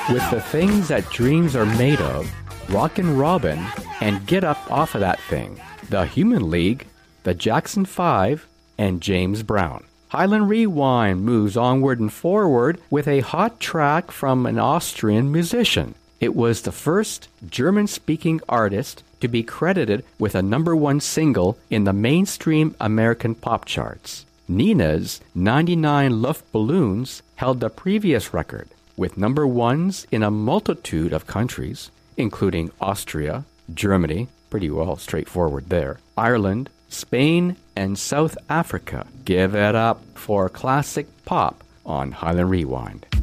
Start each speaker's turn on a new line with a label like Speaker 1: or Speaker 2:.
Speaker 1: With the things that dreams are made of, Rockin' Robin, and Get Up Off of That Thing, The Human League, The Jackson 5, and James Brown. Highland Rewind moves onward and forward with a hot track from an Austrian musician. It was the first German-speaking artist to be credited with a #1 single in the mainstream American pop charts. Nina's 99 Luftballons held the previous record, with #1s in a multitude of countries, including Austria, Germany, pretty well straightforward there, Ireland, Spain, and South Africa. Give it up for classic pop on Highland Rewind.